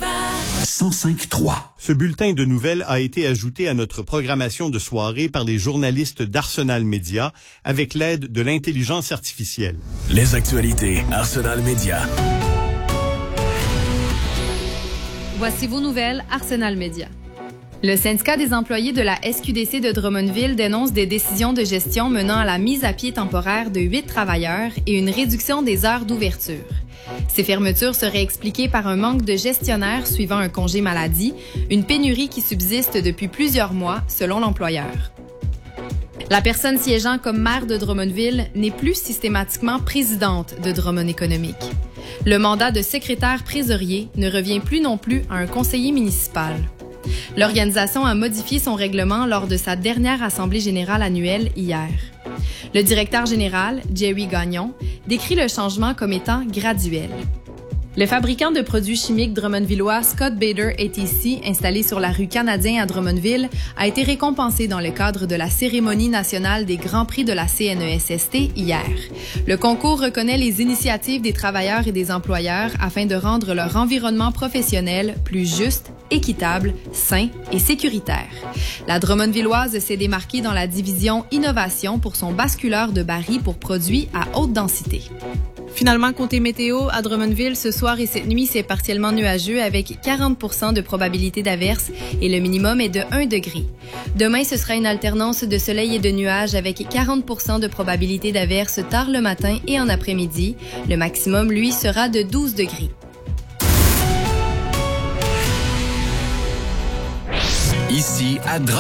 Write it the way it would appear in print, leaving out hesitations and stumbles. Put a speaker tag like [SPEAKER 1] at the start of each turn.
[SPEAKER 1] 105.3. Ce bulletin de nouvelles a été ajouté à notre programmation de soirée par les journalistes d'Arsenal Média avec l'aide de l'intelligence artificielle.
[SPEAKER 2] Les actualités Arsenal Média.
[SPEAKER 3] Voici vos nouvelles Arsenal Média. Le syndicat des employés de la SQDC de Drummondville dénonce des décisions de gestion menant à la mise à pied temporaire de 8 travailleurs et une réduction des heures d'ouverture. Ces fermetures seraient expliquées par un manque de gestionnaires suivant un congé maladie, une pénurie qui subsiste depuis plusieurs mois, selon l'employeur. La personne siégeant comme maire de Drummondville n'est plus systématiquement présidente de Drummond Économique. Le mandat de secrétaire trésorier ne revient plus non plus à un conseiller municipal. L'organisation a modifié son règlement lors de sa dernière assemblée générale annuelle hier. Le directeur général, Jerry Gagnon, décrit le changement comme étant graduel. Le fabricant de produits chimiques drummondvillois Scott Bader ATC, installé sur la rue Canadien à Drummondville, a été récompensé dans le cadre de la cérémonie nationale des Grands Prix de la CNESST hier. Le concours reconnaît les initiatives des travailleurs et des employeurs afin de rendre leur environnement professionnel plus juste, équitable, sain et sécuritaire. La Drummondvilloise s'est démarquée dans la division Innovation pour son basculeur de barils pour produits à haute densité. Finalement, côté météo, à Drummondville, ce soir et cette nuit, c'est partiellement nuageux avec 40% de probabilité d'averse et le minimum est de 1 degré. Demain, ce sera une alternance de soleil et de nuages avec 40% de probabilité d'averse tard le matin et en après-midi. Le maximum, lui, sera de 12 degrés.
[SPEAKER 2] Ici, à